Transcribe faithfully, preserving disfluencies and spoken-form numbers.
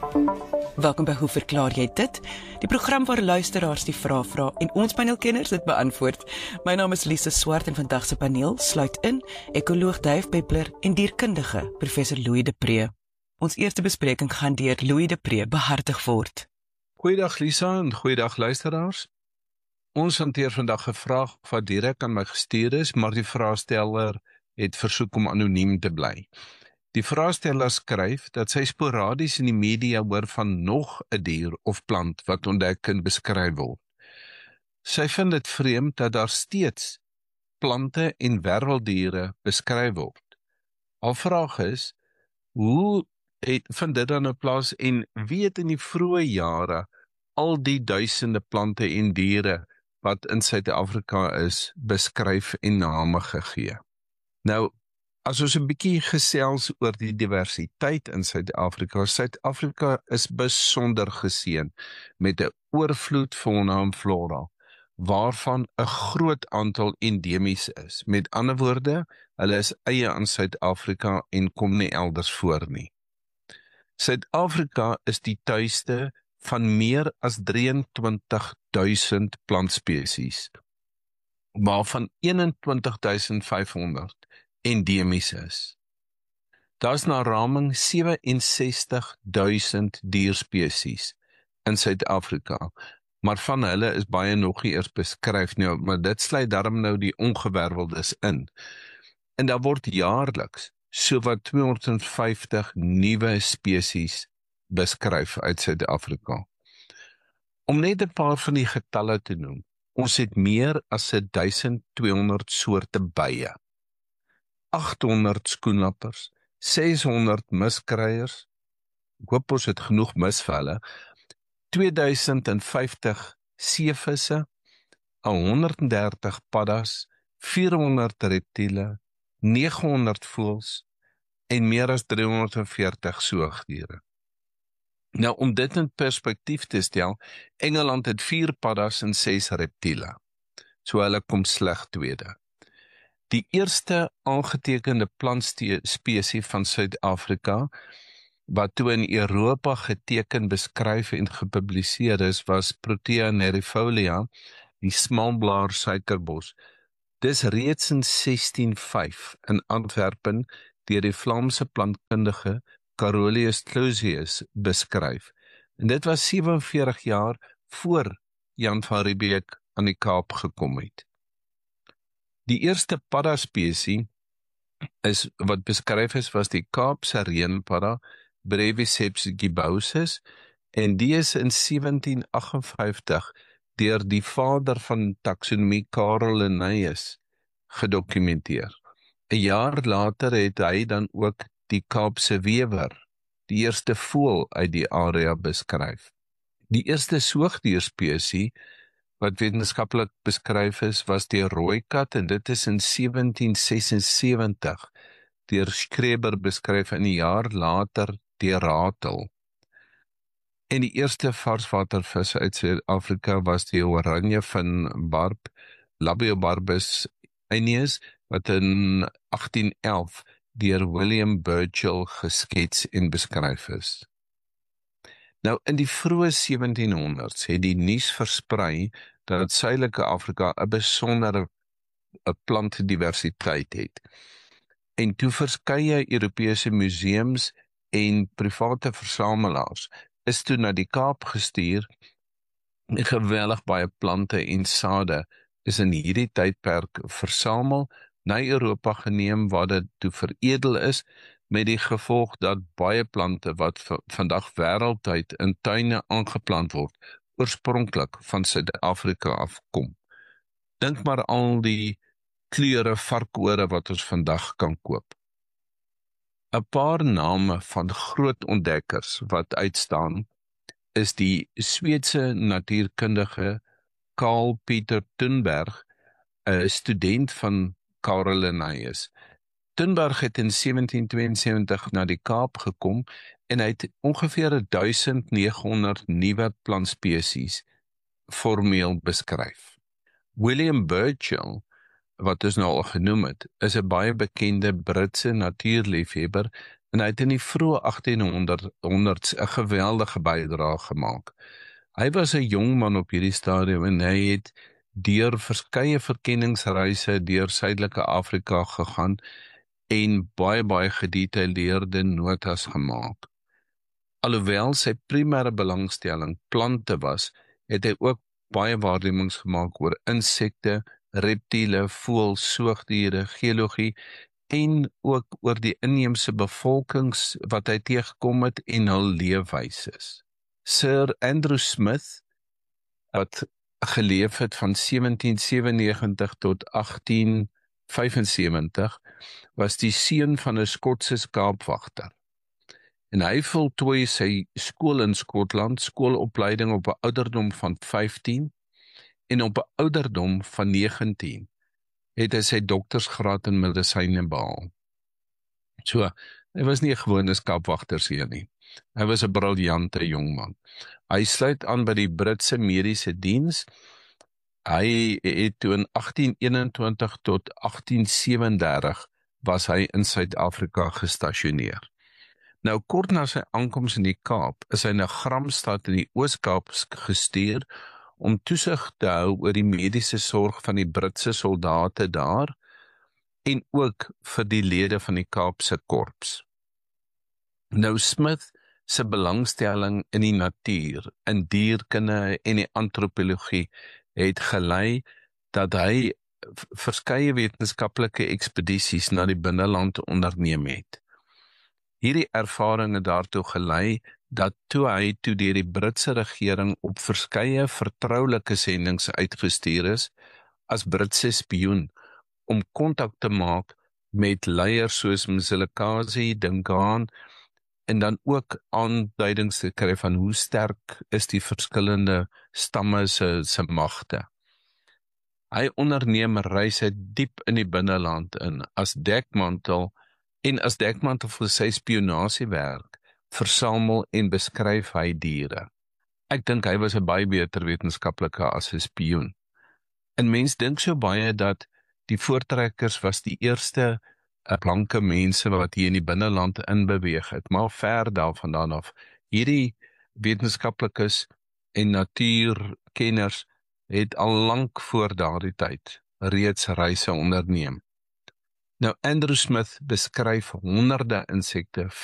Welkom by Hoe verklaar jy dit? Die program waar luisteraars die vrae vra en ons paneelkenners dit beantwoord. My naam is Lise Swart en vandag se paneel sluit in ekoloog Dave Peppler en dierkundige professor Louis de Pre. Ons eerste bespreking gaan deur Louis de Pre behartig word. Goeiedag Lisa en goeiedag luisteraars. Ons hanteer vandag 'n vraag wat direk aan my gestuur is, maar die vraagsteller het versoek om anoniem te bly. Die vraagsteller skryf dat sy sporadies in die media hoor van nog 'n dier of plant wat ontdek en beskryf word. Sy vind dit vreemd dat daar steeds plante en werweldiere beskryf word. Haar vraag is, hoe het, vind dit dan 'n plaas en wie het in die vroeë jare al die duisende plante en diere wat in Suid-Afrika is, beskryf en name gegee? Nou, as ons 'n bietjie gesels oor die diversiteit in Suid-Afrika, Suid-Afrika is besonder geseën met 'n oorvloed fauna en flora, waarvan 'n groot aantal endemies is. Met ander woorde, hulle is eie aan Suid-Afrika en kom nie elders voor nie. Suid-Afrika is die tuiste van meer as drieëntwintig duisend plantspesies, waarvan eenentwintig duisend vyfhonderd endemies is. Daar is na raming ses sewe ses duisend dierspesies in Suid-Afrika, maar van hulle is baie nog nie eers beskryf nie, maar dit sluit daarom nou die ongewerweldes in. En daar word jaarliks sowat tweehonderdvyftig nuwe spesies beskryf uit Suid-Afrika. Om net 'n paar van die getalle te noem, ons het meer as duisend tweehonderd soorte bye, agthonderd skoenlappers, ses honderd miskryers, ek hoop ons het genoeg mis vir hulle, twee duisend vyftig seevisse, honderddertig paddas, vierhonderd reptiele, negenhonderd voëls en meer as driehonderd veertig soogdiere. Nou, om dit in perspektief te stel, Engeland het vier paddas en ses reptiele, so hulle kom sleg tweede. Die eerste aangetekende plantspesie van Suid-Afrika, wat toe in Europa geteken, beskryf en gepubliseer is, was Protea nerifolia, die smalblaar suikerbos. Dis reeds in sestien vyf in Antwerpen deur die Vlaamse plantkundige Carolus Clausius beskryf. En dit was sewenveertig jaar voor Jan van Riebeeck aan die Kaap gekom het. Die eerste padda-spesie is wat beskryf is was die Kaapse reënpadda, Breviceps gibbousis, en die is in sewentien agt vyftig deur die vader van taksonomie Karel Linnaeus gedokumenteer. 'n Jaar later het hy dan ook die Kaapse wewer, die eerste voël uit die area beskryf. Die eerste soogdierspesie wat wetenskaplik beskryf is, was die rooikat, en dit is in sewentien sesensewentig deur Schreber beskryf, en 'n jaar later die ratel. En die eerste varswatervis uit Suid-Afrika was die oranje van Barb, Labiobarbus aeneas, wat in agtien elf deur William Burchell geskets en beskryf is. Nou, in die vroeë sewentienhonderd's het die nuus versprei dat Suidelike Afrika 'n besondere plantdiversiteit het. En toe verskeie Europese museums en private versamelaars is toe na die Kaap gestuur, en geweldig baie plante en sade is in hierdie tydperk versamel, na Europa geneem waar dit toe veredel is, met die gevolg dat baie plante wat v vandag wêreldwyd in tuine aangeplant word, oorspronklik van Suid-Afrika afkom. Dink maar al die kleure varkore wat ons vandag kan koop. 'n Paar name van groot ontdekkers wat uitstaan, is die Sweedse natuurkundige Carl Peter Thunberg, 'n student van Karel Linnaeus. Thunberg het in sewentien tweeënsewentig na die Kaap gekom en hy het ongeveer duisend negenhonderd nuwe plantspesies formeel beskryf. William Burchell, wat ons nou al genoem het, is 'n baie bekende Britse natuurliefhebber En hy het in die vroeë achttienhonderd's 'n geweldige bydrae gemaak. Hy was 'n jong man op hierdie stadium en hy het deur verskeie verkenningsreise deur Suidelike Afrika gegaan en baie baie gedetailleerde notas gemaak. Alhoewel sy primêre belangstelling plante was, het hy ook baie waarnemings gemaak oor insekte, reptiele, voëls, soogdiere, geologie en ook oor die inheemse bevolkings wat hy teëgekom het en hul leefwyses. Sir Andrew Smith, wat geleef het van sewentien sewennegentig tot agttien vyfensewentig, was die seun van 'n Skotse skaapwagter. En hy voltooi sy skool in Skotland, skoolopleiding op 'n ouderdom van vyftien en op 'n ouderdom van negentien het hy sy doktorsgraad in medisyne behaal. So, hy was nie 'n gewone skaapwagterseun nie. Hy was 'n briljante jongman. Hy sluit aan by die Britse mediese diens. Hy het toe in agttien eenentwintig tot agttien sewendertig was hy in Suid-Afrika gestasioneer. Nou, kort na sy aankoms in die Kaap, is hy na Gramstad in die Oos-Kaap gestuur om toesig te hou oor die mediese sorg van die Britse soldate daar en ook vir die lede van die Kaapse korps. Nou, Smith se belangstelling in die natuur, in dierkunde en die antropologie het gelei dat hy verskeie wetenskaplike ekspedisies na die binneland onderneem het. Hierdie ervaring het daartoe gelei dat toe hy toe deur die Britse regering op verskeie vertroulike sendings uitgestuur is as Britse spioen om kontak te maak met leiers soos Mzilikazi, Dingaan en dan ook aanduidings te kry van hoe sterk is die verskillende stamme se se magte. Hy onderneem reise diep in die binneland in as dekmantel en as dekmantel vir sy spionasiewerk versamel en beskryf hy diere. Ek dink hy was 'n baie beter wetenskaplike as 'n spioen. En mens dink so baie dat die voortrekkers was die eerste uh, blanke mense wat hier in die binneland inbeweeg het, maar ver daarvandaan af. Hierdie wetenskaplikes en natuurkenners het al lank voor daardie tyd reeds reise onderneem. Nou, Andrew Smith beskryf honderde insekte,